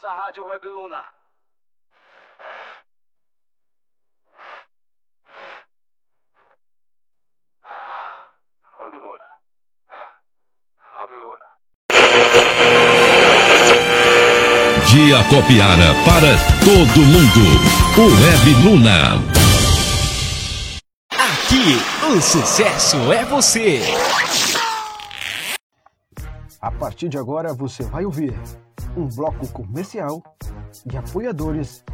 nossa rádio Web Luna. De Acopiara para todo mundo, o Web Luna. Aqui, o sucesso é você. A partir de agora você vai ouvir um bloco comercial de apoiadores